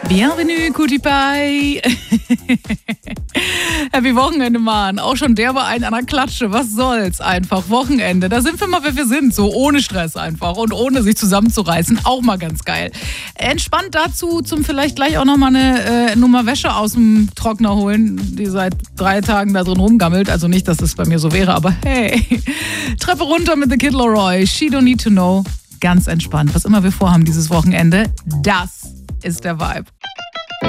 Bienvenue, Cutie Pie. Happy Wochenende, Mann. Auch schon der war ein an der Klatsche. Was soll's einfach? Wochenende. Da sind wir mal, wer wir sind. So ohne Stress einfach und ohne sich zusammenzureißen. Auch mal ganz geil. Entspannt dazu zum vielleicht gleich auch nochmal eine Nummer Wäsche aus dem Trockner holen, die seit 3 Tagen da drin rumgammelt. Also nicht, dass das bei mir so wäre, aber hey. Treppe runter mit The Kid Laroi. She Don't Need to Know. Ganz entspannt. Was immer wir vorhaben dieses Wochenende, das ist der Vibe.